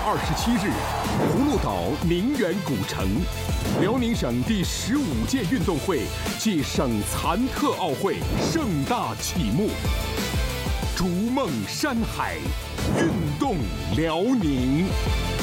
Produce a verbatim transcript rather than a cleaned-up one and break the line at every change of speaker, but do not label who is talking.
二十七日，葫芦岛宁远古城，辽宁省第十五届运动会暨省残特奥会盛大启幕。逐梦山海，运动辽宁。